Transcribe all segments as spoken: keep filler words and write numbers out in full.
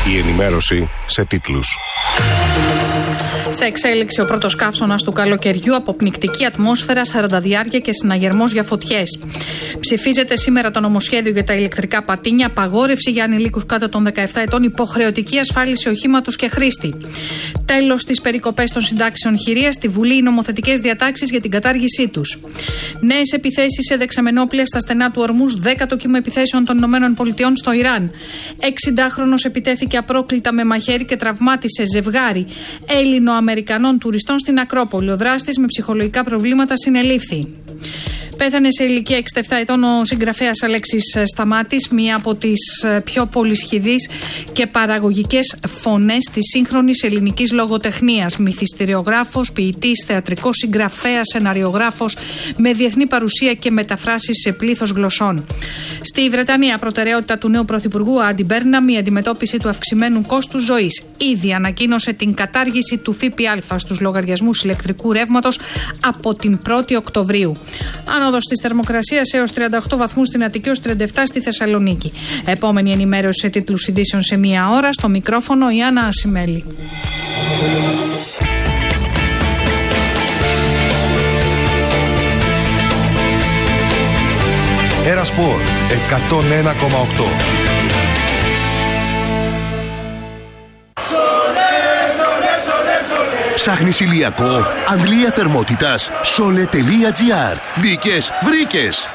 Η ενημέρωση σε τίτλους. Σε εξέλιξη ο πρώτος καύσωνας του καλοκαιριού, αποπνικτική ατμόσφαιρα, σαρανταδιάρκεια και συναγερμός για φωτιές. Ψηφίζεται σήμερα το νομοσχέδιο για τα ηλεκτρικά πατίνια, απαγόρευση για ανηλίκους κάτω των δεκαεπτά ετών, υποχρεωτική ασφάλιση οχήματος και χρήστη. Τέλος στις περικοπές των συντάξεων χειρίας, στη Βουλή οι νομοθετικές διατάξεις για την κατάργησή τους. Νέες επιθέσεις σε δεξαμενόπλια στα στενά του Ορμούς, δέκατο κύμα επιθέσεων των ΗΠΑ στο Ιράν. εξηντάχρονος επιτέθηκε απρόκλητα με μαχαίρι και τραυμάτισε ζευγάρι Έλληνο-Αμερικανών τουριστών στην Ακρόπολη. Ο δράστης με ψυχολογικά προβλήματα συνελήφθη. Πέθανε σε ηλικία εξήντα επτά ετών ο συγγραφέας Αλέξης Σταμάτης, μία από τις πιο πολυσχηδείς και παραγωγικές φωνές της σύγχρονης ελληνικής λογοτεχνίας. Μυθιστηριογράφος, ποιητής, θεατρικός συγγραφέας, σεναριογράφος με διεθνή παρουσία και μεταφράσεις σε πλήθος γλωσσών. Στη Βρετανία, προτεραιότητα του νέου πρωθυπουργού Άντι Μπέρναμ η αντιμετώπιση του αυξημένου κόστους ζωής. Ήδη ανακοίνωσε την κατάργηση του ΦΠΑ στους λογαριασμούς ηλεκτρικού ρεύματος από την πρώτη Οκτωβρίου. Άνοδος της θερμοκρασίας έως τριάντα οκτώ βαθμούς στην Αττική, έως τριάντα επτά στη Θεσσαλονίκη. Επόμενη ενημέρωση σε τίτλους ειδήσεων σε μία ώρα. Στο μικρόφωνο η Άννα Ασημέλη. Ένα Σπορ εκατόν ένα κόμμα οκτώ. Ψάχνεις ηλιακό, αντλία θερμότητας, σόλε τελεία τζι άρ. Μπήκες, βρήκες!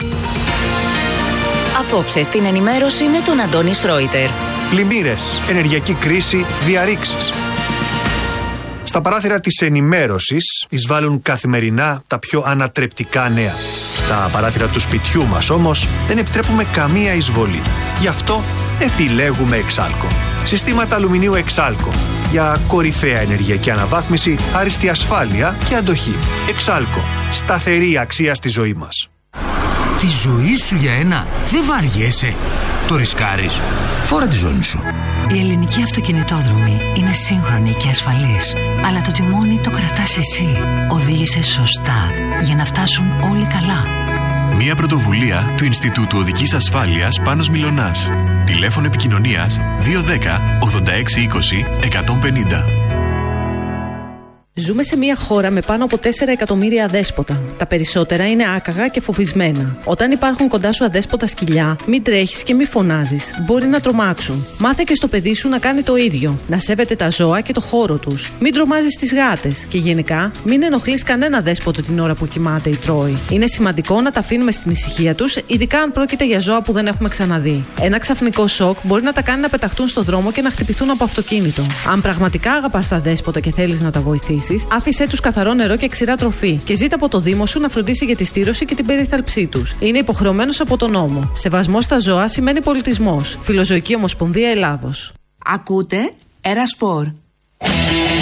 Απόψε στην ενημέρωση με τον Αντώνη Σρόιτερ. Πλημμύρες, ενεργειακή κρίση, διαρρήξεις. Στα παράθυρα της ενημέρωσης εισβάλλουν καθημερινά τα πιο ανατρεπτικά νέα. Στα παράθυρα του σπιτιού μας όμως δεν επιτρέπουμε καμία εισβολή. Γι' αυτό επιλέγουμε Εξάλκο. Συστήματα αλουμινίου Εξάλκο. Για κορυφαία ενεργειακή αναβάθμιση, άριστη ασφάλεια και αντοχή. Εξάλκο. Σταθερή αξία στη ζωή μας. Τη ζωή σου για ένα δεν βαριέσαι. Το ρισκάρεις. Φόρα τη ζώνη σου. Η ελληνική αυτοκινητόδρομη είναι σύγχρονη και ασφαλής. Αλλά το τιμόνι το κρατάς εσύ. Οδήγησε σωστά για να φτάσουν όλοι καλά. Μια πρωτοβουλία του Ινστιτούτου Οδικής Ασφάλειας Πάνος Μιλωνάς. Τηλέφωνο επικοινωνίας δύο ένα μηδέν ογδόντα έξι είκοσι εκατόν πενήντα. Ζούμε σε μια χώρα με πάνω από τέσσερα εκατομμύρια αδέσποτα. Τα περισσότερα είναι άκαγα και φοβισμένα. Όταν υπάρχουν κοντά σου αδέσποτα σκυλιά, μην τρέχεις και μην φωνάζεις. Μπορεί να τρομάξουν. Μάθε και στο παιδί σου να κάνει το ίδιο. Να σέβεται τα ζώα και το χώρο τους. Μην τρομάζεις τις γάτες. Και γενικά, μην ενοχλείς κανένα δέσποτο την ώρα που κοιμάται ή τρώει. Είναι σημαντικό να τα αφήνουμε στην ησυχία τους, ειδικά αν πρόκειται για ζώα που δεν έχουμε ξαναδεί. Ένα ξαφνικό σοκ μπορεί να τα κάνει να πεταχτούν στο δρόμο και να χτυπηθούν από αυτοκίνητο. Αν πραγματικά αγαπάς τα δέσποτα και θέλεις να τα βοηθήσεις, άφησέ τους καθαρό νερό και ξηρά τροφή και ζήτα από το Δήμο σου να φροντίσει για τη στήρωση και την περίθαλψή τους. Είναι υποχρεωμένος από τον νόμο. Σεβασμός στα ζώα σημαίνει πολιτισμός. Φιλοζωική Ομοσπονδία Ελλάδος. Ακούτε Ένα Σπορ.